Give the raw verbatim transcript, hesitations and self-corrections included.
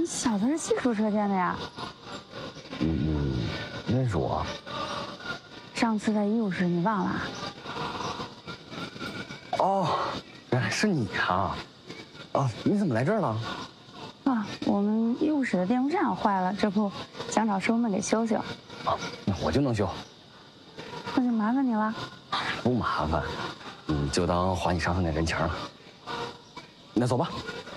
小子是技术车间的呀？ 你你认识我？ 上次在医务室你忘了？ 哦，原来是你啊！哦，你怎么来这儿了？ 啊，我们医务室的电风扇坏了，这不想找师傅们给修修。 啊，那我就能修。 那就麻烦你了。 不麻烦，你就当还你上次那人情了。那走吧。